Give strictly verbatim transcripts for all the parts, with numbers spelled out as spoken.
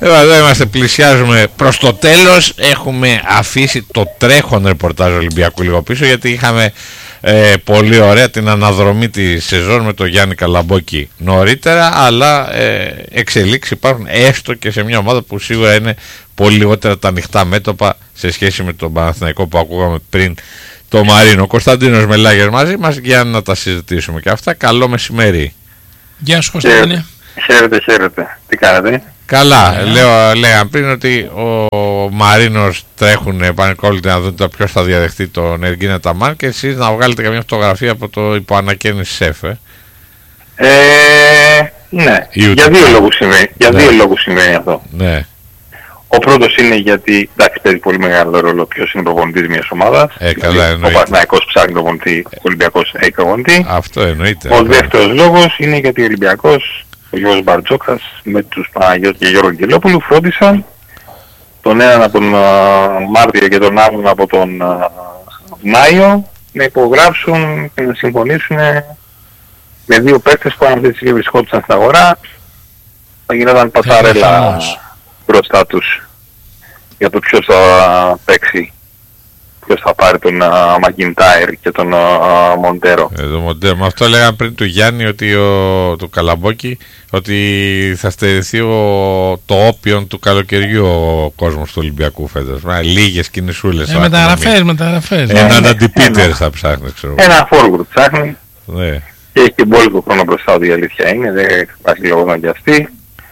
Εδώ είμαστε, πλησιάζουμε προς το τέλος. Έχουμε αφήσει το τρέχον ρεπορτάζ Ολυμπιακού λίγο πίσω, γιατί είχαμε ε, πολύ ωραία την αναδρομή της σεζόν με τον Γιάννη Καλαμπόκη νωρίτερα, αλλά ε, εξελίξεις υπάρχουν έστω και σε μια ομάδα που σίγουρα είναι πολύ λιγότερα τα ανοιχτά μέτωπα σε σχέση με τον Παναθηναϊκό που ακούγαμε πριν, το Μαρίνο. Κωνσταντίνος Μελάγερ μαζί μας για να τα συζητήσουμε και αυτά. Καλό μεσημέρι. Γεια σου Κωνσταντίνε. Χαίρετε, χαίρετε. Τι κάνετε? Καλά, yeah. λέω, λέγαμε πριν ότι ο Μαρίνος τρέχουν πανικόλλητοι να δουν ποιος θα διαδεχτεί τον Εργίνα Ταμάν και εσείς να βγάλετε καμία φωτογραφία από το υποανακαίνιση ΣΕΦ. Ε, ε ναι, για δύο, λόγους συμβαίνει, για ναι. δύο λόγους συμβαίνει αυτό. Ναι. Ο πρώτος είναι γιατί εντάξει, παίζει πολύ μεγάλο ρόλο ποιος είναι προπονητής μιας ομάδας. Ε, καλά, εννοείται. Ο Παναθηναϊκός ψάχνει προπονητή, ο Ολυμπιακός έχει προπονητή. Αυτό εννοείται. Ο δεύτερος λόγος είναι γιατί ο Ολυμπιακός, ο Γιώργος Μπαρτζόκας με τους Παναγιώτη και Γιώργο Αγγελόπουλου φρόντισαν τον έναν από τον uh, Μάρτιο και τον άλλον από τον uh, Μάιο να υπογράψουν και να συμφωνήσουν με δύο παίκτες που αν αυτή τη στιγμή βρισκόντουσαν στην αγορά θα γινόταν πατσαρέλα μπροστά τους για το ποιος θα παίξει, ποιος θα πάρει τον uh, Μακιντάιρ και τον uh, Μοντέρο. Ε, το Μοντέρο. Με αυτό λέγαμε πριν του Γιάννη, ότι ο, του Καλαμπόκη, ότι θα στερηθεί ο, το όπιον του καλοκαιριού ο κόσμος του Ολυμπιακού φέτος. Με λίγες κινησούλες. Ε, μεταγραφές, μεταγραφές. Έναν αντιπίτερ θα ψάχνει, ξέρω. Ένα φόργουρ ψάχνει. Ναι. Και έχει και μπόλικο χρόνο μπροστά του, η αλήθεια είναι. Δεν υπάρχει λόγο να βιαστεί.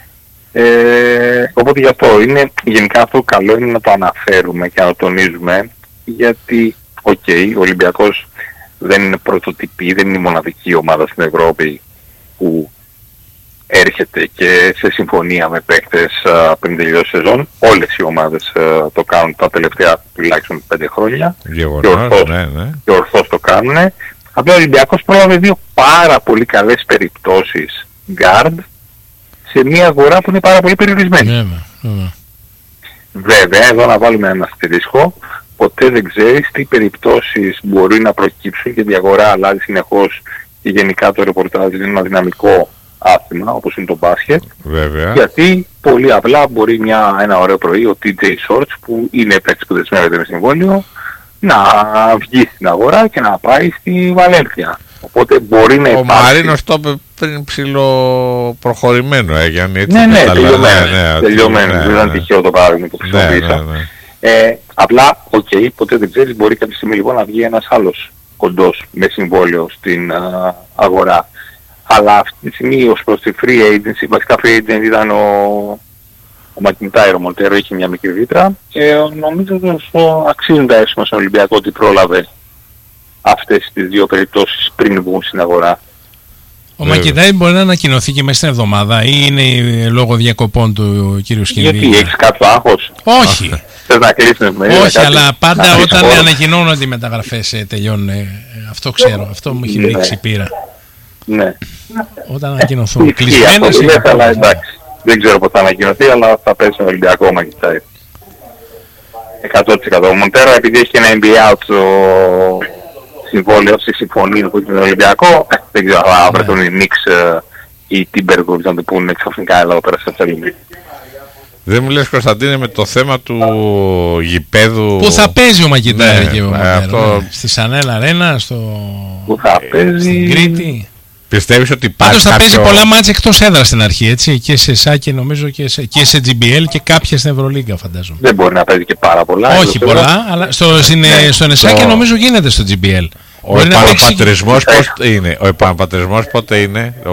Ε, οπότε γι' αυτό είναι, γενικά αυτό καλό είναι να το αναφέρουμε και να το τονίζουμε, γιατί οκ, okay, ο Ολυμπιακός δεν είναι πρωτοτυπή, δεν είναι η μοναδική ομάδα στην Ευρώπη που έρχεται και σε συμφωνία με παίκτες uh, πριν τελειώσει σεζόν. Όλες οι ομάδες uh, το κάνουν τα τελευταία τουλάχιστον πέντε χρόνια. Γεγονός, και, ορθώς, ναι, ναι. και ορθώς το κάνουν. Απλά ο Ολυμπιακός πρόλαβε δύο πάρα πολύ καλές περιπτώσεις guard σε μια αγορά που είναι πάρα πολύ περιορισμένη. Ναι, ναι. Βέβαια, εδώ να βάλουμε ένα αστερίσκο, ποτέ δεν ξέρεις τι περιπτώσεις μπορεί να προκύψουν και η αγορά αλλάζει συνεχώς και γενικά το ρεπορτάζ είναι ένα δυναμικό άθλημα όπως είναι το μπάσκετ. Βέβαια. Γιατί πολύ απλά μπορεί μια, ένα ωραίο πρωί ο τι τζέι Shorts που είναι παίκτης που δεσμεύεται με συμβόλαιο να βγει στην αγορά και να πάει στη Βαλένθια. Οπότε μπορεί να ο υπάρχει... Μαρίνος το είπε πριν ψιλοπροχωρημένο, ε, Γιάννη, έτσι. Ναι, ναι, τελειωμένο. Ναι, ναι, τελειωμένο. ναι, δεν ήταν ναι. τυχαίο το παράδειγμα που χρησιμοποίησα. Ναι, ναι, ναι. Ε, απλά, οκ, okay, ποτέ δεν ξέρεις, μπορεί κάποια στιγμή λοιπόν να βγει ένας άλλος κοντός με συμβόλαιο στην α, αγορά. Αλλά αυτή τη στιγμή ως προς τη free agency, βασικά free agent ήταν ο, ο Μακιντάιρ, ο Μοντέρο, είχε μια μικρή βήτρα και νομίζω ότι αξίζουν τα έσημα στον Ολυμπιακό ότι πρόλαβε αυτές τις δύο περιπτώσεις πριν βγουν στην αγορά. Ο Μακιντάιρ μπορεί να ανακοινωθεί και μέσα στην εβδομάδα ή είναι λόγω διακοπών του κύριου Σκηνδί? Γιατί έχεις κάποιο άγχος? Όχι. Θες να κλείσεις την εφημερίδα? Όχι, αλλά πάντα όταν ανακοινώνονται οι μεταγραφές τελειώνουν. Αυτό ξέρω, αυτό μου έχει δείξει πείρα. Ναι. Όταν ανακοινωθούν κλεισμένες ή... Αλλά εντάξει, δεν ξέρω πώς θα ανακοινωθεί, αλλά θα πέσει στον Ολυμπιακό ο Μακιντάιρ. εκατό τοις εκατό. Ο Μοντέρο, επειδή έχει ένα εν μπι έι out το συμβόλαιο στη συμφωνία που έχει με τον Ολυμπιακό, δεν ξέρω αν βρεθούν οι Νίξ ή οι Τίμπεργκολς να το πούνε ξαφνικά εδώ πέρα σε Θεσσαλονίκη. Δεν μου λες, Κωνσταντίνε, με το θέμα του γηπέδου που θα παίζει ο Μακιντάιρ, ναι, και ο Μοντέρο, αυτό... ναι. Στη Σανέλα Αρένα, στο... που θα παίζει... στην Κρήτη. Πιστεύεις ότι υπάρχει πάντως θα κάποιο... παίζει πολλά μάτια εκτός έδρας στην αρχή, έτσι, και σε ΣΑΚΕ νομίζω και σε, και σε τζι μπι ελ και κάποια στην Ευρωλίγκα, φαντάζομαι. Δεν μπορεί να παίζει και πάρα πολλά. Όχι πολλά, έδρα. Αλλά στο, ναι, στον ΕΣΑΚΕ νομίζω γίνεται στο τζι μπι ελ. Ο επαναπατρισμός και... πώς είναι, ο επαναπατρισμός πότε είναι, ο...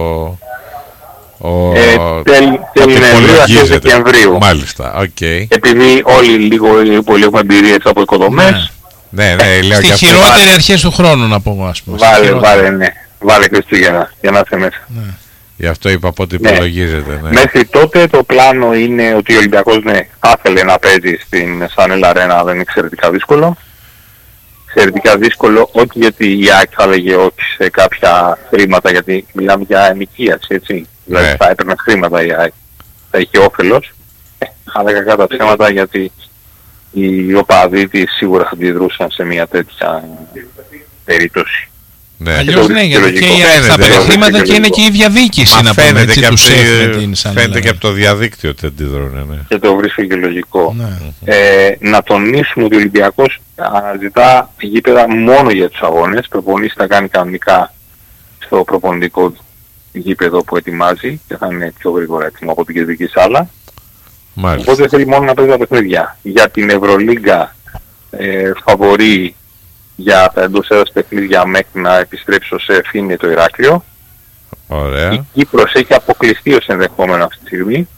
Ο... Ε, τέλη Νοεμβρίου, αρχές Δεκεμβρίου. Μάλιστα, οκ. Okay. Επειδή όλοι λίγο πολύ έχουμε εμπειρίες από οικοδομές. Ναι, ναι, ναι, λέω στη και χειρότερη αυτό... αρχές του χρόνου να πω, ας πούμε. Βάλε, βάλε, ναι. Βάλε Χριστούγεννα για να είσαι μέσα. Ναι. Γι' αυτό είπα πότε ναι. υπολογίζεται. Ναι. Μέχρι τότε το πλάνο είναι ότι ο Ολυμπιακός, ναι, θα ήθελε να παίζει στην Σανέλα Αρένα, δεν είναι εξαιρετικά δύσκολο. Εξαιρετικά δύσκολο, όχι γιατί η ΑΕΚ θα έλεγε όχι σε κάποια χρήματα, γιατί μιλάμε για ενοικίαση, έτσι. Ναι. Δηλαδή θα έπαιρνε χρήματα η ΑΕΚ, θα είχε όφελος. Ε, θα έλεγα κατά ψέματα γιατί οι οπαδοί της σίγουρα θα αντιδρούσαν σε μια τέτοια περίπτωση. Ναι. Αλλιώς ναι, γιατί και τα παιχνίδια και είναι και η ίδια διοίκηση να πούμε έτσι του σεφ με την Σανέλα. Φαίνεται και από το διαδίκτυο ότι αντιδρούν. Ναι. Και το βρίσκω και λογικό. Ναι. Ε, να τονίσουμε ότι ο Ολυμπιακός αναζητά γήπεδα μόνο για τους αγώνες. Προπονήσεις θα κάνει κανονικά στο προπονητικό γήπεδο που ετοιμάζει και θα είναι πιο γρήγορα έτοιμο από την κεντρική σάλα. Μάλιστα. Οπότε θέλει μόνο να παίζει τα παιχνίδια. Για την Ευρωλίγκα ε, φαβορεί για τα εντός έδρας παιχνίδια μέχρι να επιστρέψει ο ΣΕΦ είναι το Ηράκλειο. Ωραία. Η Κύπρος έχει αποκλειστεί ως ενδεχόμενο αυτή τη στιγμή.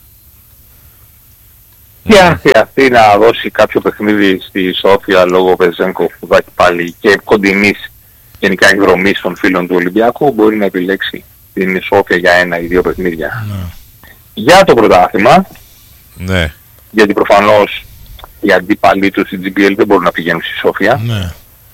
Mm. Και αν χρειαστεί να δώσει κάποιο παιχνίδι στη Σόφια λόγω Βεζένκο που θα έχει πάλι και κοντινής γενικά εκδρομής των φίλων του Ολυμπιακού, μπορεί να επιλέξει την Σόφια για ένα ή δύο παιχνίδια. Ναι. Για το πρωτάθλημα, Ναι. γιατί προφανώς οι αντίπαλοι του στην τζι μπι ελ δεν μπορούν να πηγαίνουν στη Σόφια. Ναι.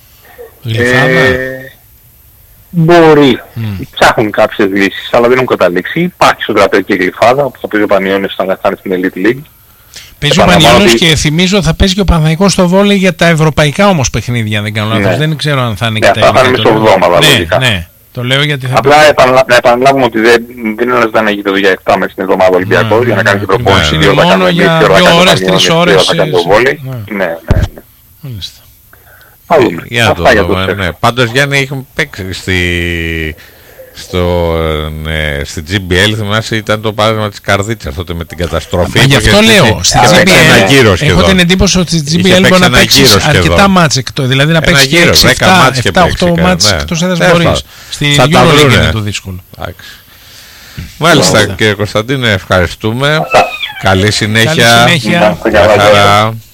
Ε, μπορεί. Mm. Ψάχνουν κάποιες λύσεις, αλλά δεν έχουν καταλήξει. Υπάρχει στο τραπέζι και η Γλυφάδα, που θα παίζει ο Πανιώνιος όταν θα είναι στην Elite League. Παίζει ο Πανιώνιος και θυμίζω θα παίζει και ο Παναθηναϊκός στο βόλεϊ για τα ευρωπαϊκά όμως παιχνίδια, αν δεν κάνω λάθος. Ναι. Δεν ξέρω αν θα είναι Ναι, και τα θα είναι στο εβδόμαδα, ναι, λογικά. ναι. Το λέω γιατί θα... Απλά επαναλα... να επαναλάβουμε ότι δεν, δεν είναι ένας να γήπεδο για επτά μέρες την εβδομάδα Ολυμπιακός, ναι, για να ναι, κάνει την προπόνηση. ναι, Δύο θα μόνο κάνουμε για εμείς, δύο θα ώρες, κάνει τρεις ο ώρες, Πανιώνιος, θα κάνει το βόλεϊ. ναι. Ναι, ναι, ναι. Μάλιστα. Θα δούμε. Για να το Αυτά για το δούμε. ΣΕΦ. Ναι. Πάντως Γιάννη έχουμε παίξει στη, στο, ναι, στη τζι μπι ελ, θυμάσαι, ήταν το παράδειγμα της Καρδίτσας τότε με την καταστροφή. Μα γι' αυτό λέω, στη τζι μπι ελ έχω την εντύπωση ότι στη τζι μπι ελ μπορεί να παίξει αρκετά μάτς εκτός, δηλαδή να παίξει και έξι εφτά οκτώ μάτς εκτός έδρας μπορείς. Στη EuroLeague είναι το δύσκολο. Μάλιστα κύριε Κωνσταντίνε, ευχαριστούμε. Καλή συνέχεια. Καλή συνέχεια. Γεια χαρά.